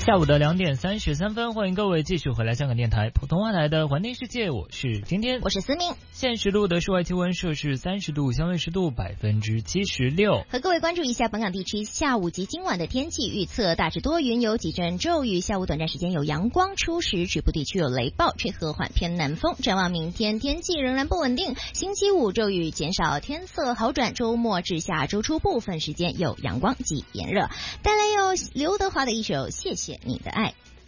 下午的2:33，欢迎各位继续回来香港电台普通话台的环境世界，我是天天， 我是思明。 现时路的室外气温摄氏30度，相对湿度76%。 和各位关注一下本港地区下午及今晚的天气预测，大致多云，有几阵骤雨，下午短暂时间有阳光，初时局部地区有雷暴，吹和缓偏南风。展望明天天气仍然不稳定，星期五骤雨减少，天色好转，周末至下周初部分时间有阳光及炎热。带来有刘德华的一首《谢谢你的爱》。